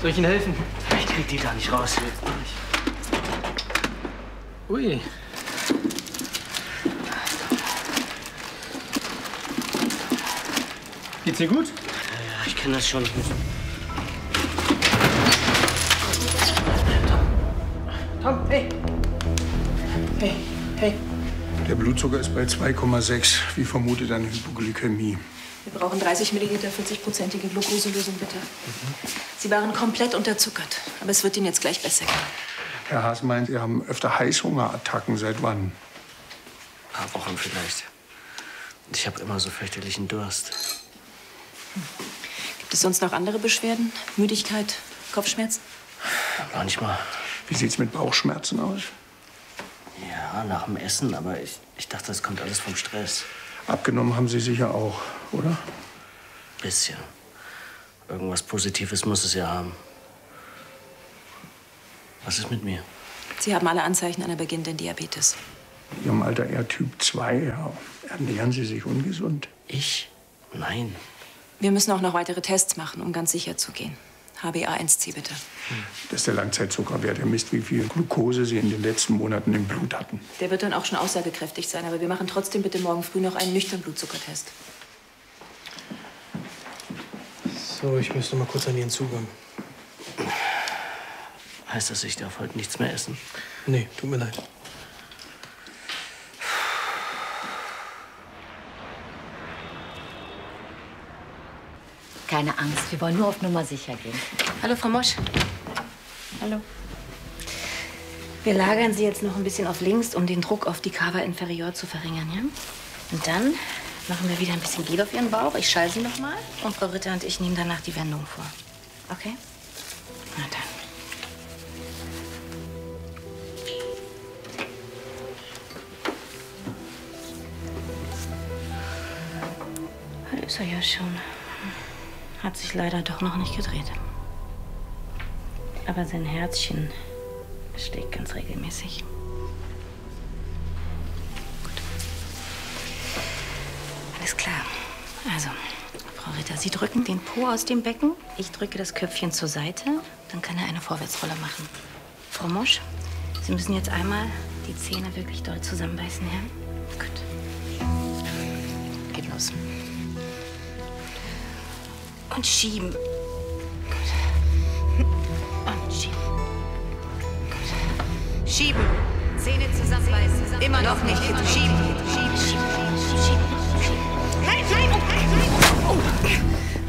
Soll ich Ihnen helfen? Ich krieg die da nicht raus. Ui. Geht's dir gut? Ja, ich kenne das schon. Tom, hey. Hey, hey. Der Blutzucker ist bei 2,6. Wie vermutet, eine Hypoglykämie. Wir brauchen 30 Milliliter 40-prozentige Glukoselösung, bitte. Sie waren komplett unterzuckert. Aber es wird Ihnen jetzt gleich besser gehen. Herr Haas meint, Sie haben öfter Heißhungerattacken. Seit wann? Ein paar Wochen vielleicht. Und ich habe immer so fürchterlichen Durst. Gibt es sonst noch andere Beschwerden? Müdigkeit, Kopfschmerzen? Manchmal. Wie sieht's mit Bauchschmerzen aus? Ja, nach dem Essen, aber ich dachte, das kommt alles vom Stress. Abgenommen haben Sie sicher auch, oder? Bisschen. Irgendwas Positives muss es ja haben. Was ist mit mir? Sie haben alle Anzeichen einer beginnenden Diabetes. In Ihrem Alter eher Typ 2. Ja. Ernähren Sie sich ungesund? Ich? Nein. Wir müssen auch noch weitere Tests machen, um ganz sicher zu gehen. HbA1c bitte. Das ist der Langzeitzuckerwert. Er misst, wie viel Glucose Sie in den letzten Monaten im Blut hatten. Der wird dann auch schon aussagekräftig sein, aber wir machen trotzdem bitte morgen früh noch einen nüchternen Blutzuckertest. So, ich müsste mal kurz an Ihren Zugang. Heißt das, ich darf heute nichts mehr essen? Nee, tut mir leid. Keine Angst, wir wollen nur auf Nummer sicher gehen. Hallo, Frau Mosch. Hallo. Wir lagern Sie jetzt noch ein bisschen auf links, um den Druck auf die Cava inferior zu verringern, ja? Und dann machen wir wieder ein bisschen Gel auf Ihren Bauch. Ich schalte Sie noch mal. Und Frau Ritter und ich nehmen danach die Wendung vor. Okay? Na dann. Da ist er ja schon. Hat sich leider doch noch nicht gedreht. Aber sein Herzchen schlägt ganz regelmäßig. Gut. Alles klar. Also, Frau Ritter, Sie drücken den Po aus dem Becken. Ich drücke das Köpfchen zur Seite. Dann kann er eine Vorwärtsrolle machen. Frau Mosch, Sie müssen jetzt einmal die Zähne wirklich doll zusammenbeißen, ja? Gut. Geht los. Und schieben. Gut. Und schieben. Gut. Schieben. Zähne zusammenbeißen. Immer noch nicht. Schieben. Schieben. Schieben. Schieben. Nein, nein, nein, nein. Oh.